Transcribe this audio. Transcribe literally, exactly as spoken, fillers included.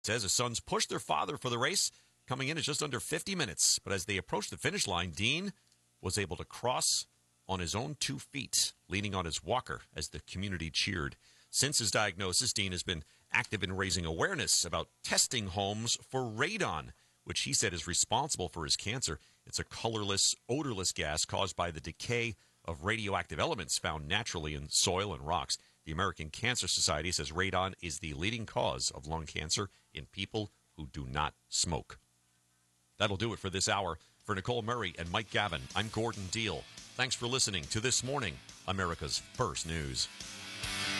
says his sons pushed their father for the race, coming in at just under fifty minutes. But as they approached the finish line, Dean was able to cross on his own two feet, leaning on his walker as the community cheered. Since his diagnosis, Dean has been active in raising awareness about testing homes for radon, which he said is responsible for his cancer. It's a colorless, odorless gas caused by the decay of radioactive elements found naturally in soil and rocks. The American Cancer Society says radon is the leading cause of lung cancer in people who do not smoke. That'll do it for this hour. For Nicole Murray and Mike Gavin, I'm Gordon Deal. Thanks for listening to This Morning, America's First News.